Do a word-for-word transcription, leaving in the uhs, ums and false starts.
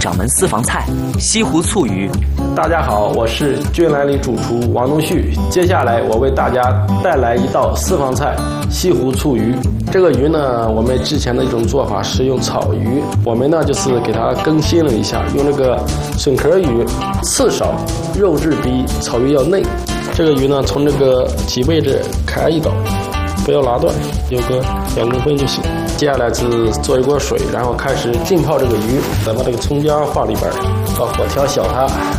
上门私房菜西湖醋鱼。 大家好，我是俊来里主厨王东旭。接下来我为大家带来一道私房菜西湖醋鱼。这个鱼呢，我们之前的一种做法是用草鱼，我们呢就是给它更新了一下，用那个笋壳鱼，刺少，肉质比草鱼要嫩。这个鱼呢，从这个脊背这开一刀，不要拉断，有个两公分就行。接下来是做一锅水，然后开始浸泡这个鱼，再把这个葱姜放里边，把火调小它。